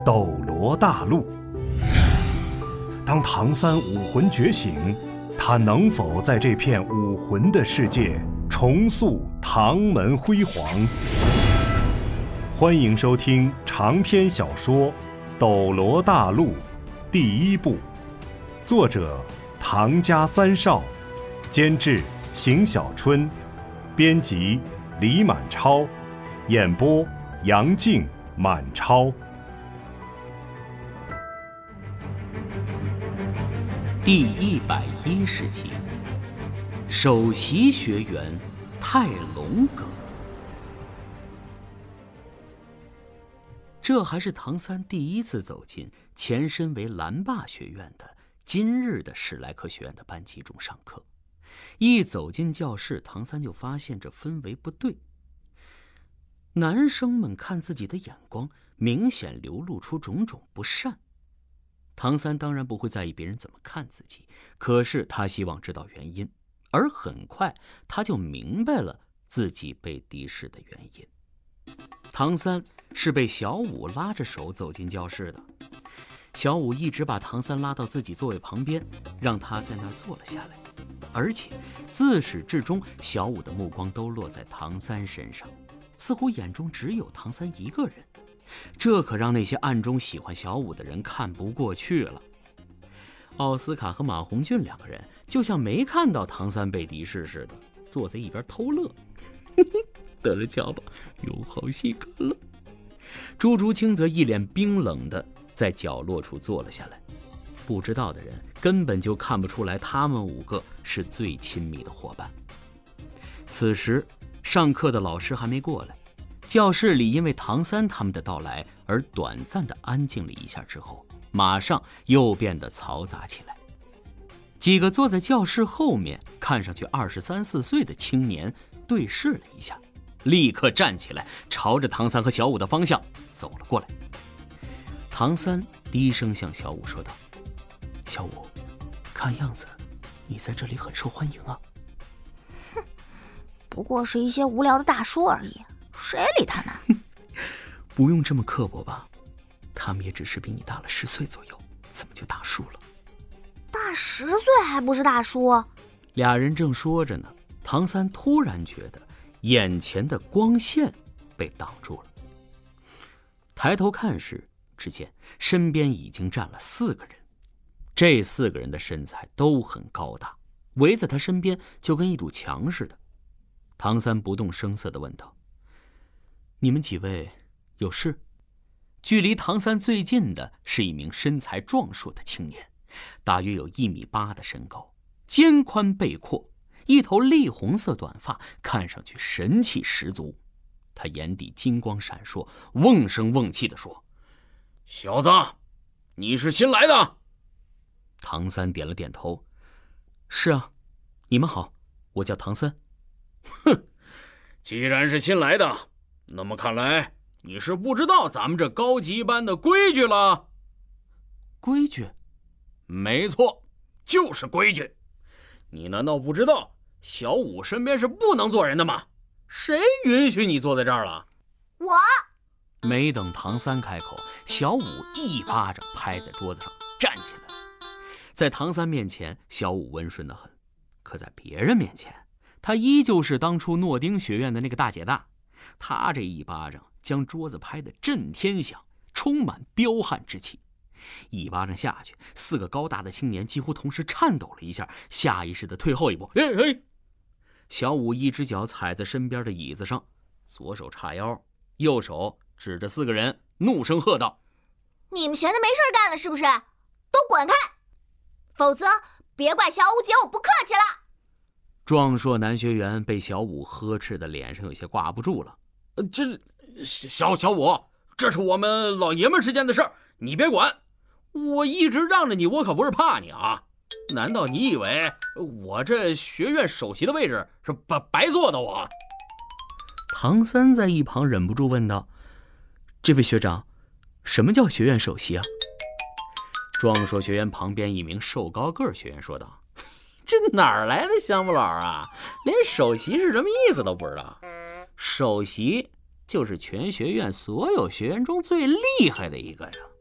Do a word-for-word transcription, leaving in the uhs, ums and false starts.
斗罗大陆。当唐三武魂觉醒，他能否在这片武魂的世界重塑唐门辉煌？欢迎收听长篇小说《斗罗大陆》第一部，作者唐家三少，监制邢小春，编辑李满超，演播杨静、满超。 第一百一十集，首席学员泰隆阁。这还是唐三第一次走进前身为蓝霸学院的今日的史莱克学院的班级中上课。一走进教室，唐三就发现这氛围不对。男生们看自己的眼光明显流露出种种不善。唐三当然不会在意别人怎么看自己，可是他希望知道原因，而很快他就明白了自己被敌视的原因。唐三是被小五拉着手走进教室的，小五一直把唐三拉到自己座位旁边，让他在那儿坐了下来，而且自始至终小五的目光都落在唐三身上，似乎眼中只有唐三一个人。这可让那些暗中喜欢小五的人看不过去了。奥斯卡和马红俊两个人就像没看到唐三被敌视似的，坐在一边偷乐。得了瞧吧，有好戏看了。朱竹清则一脸冰冷的在角落处坐了下来。不知道的人根本就看不出来他们五个是最亲密的伙伴。此时上课的老师还没过来，教室里因为唐三他们的到来而短暂的安静了一下之后，马上又变得嘈杂起来。几个坐在教室后面看上去二十三四岁的青年对视了一下，立刻站起来朝着唐三和小五的方向走了过来。唐三低声向小五说道：小五，看样子你在这里很受欢迎啊。 哼，不过是一些无聊的大叔而已，谁理他呢？ 不用这么刻薄吧，他们也只是比你大了十岁左右，怎么就大叔了？ 大十岁还不是大叔？ 俩人正说着呢，唐三突然觉得眼前的光线被挡住了。抬头看时，只见身边已经站了四个人，这四个人的身材都很高大，围在他身边就跟一堵墙似的。唐三不动声色地问道：你们几位有事？距离唐三最近的是一名身材壮硕的青年，大约有一米八的身高，肩宽背阔，一头栗红色短发，看上去神气十足。他眼底金光闪烁，瓮声瓮气地说： 小子，你是新来的？ 唐三点了点头：是啊，你们好，我叫唐三。 哼，既然是新来的，那么看来你是不知道咱们这高级班的规矩了。 规矩？ 没错，就是规矩。你难道不知道小五身边是不能坐人的吗？谁允许你坐在这儿了？ 我。 没等唐三开口，小五一巴掌拍在桌子上，站起来。在唐三面前，小五温顺得很，可在别人面前，他依旧是当初诺丁学院的那个大姐大。他这一巴掌将桌子拍得震天响，充满彪悍之气。一巴掌下去，四个高大的青年几乎同时颤抖了一下，下意识地退后一步。哎哎！小五一只脚踩在身边的椅子上，左手叉腰，右手指着四个人，怒声喝道： 你们闲的没事干了是不是？都滚开，否则别怪小五姐我不客气了。 壮硕男学员被小五呵斥的脸上有些挂不住了。 呃，这小小五，这是我们老爷们之间的事儿，你别管。我一直让着你，我可不是怕你啊。难道你以为我这学院首席的位置是白白坐的我？ 唐三在一旁忍不住问道：这位学长，什么叫学院首席啊？壮硕学员旁边一名瘦高个学员说道： 这哪儿来的乡巴佬啊，连首席是什么意思都不知道。首席就是全学院所有学员中最厉害的一个呀。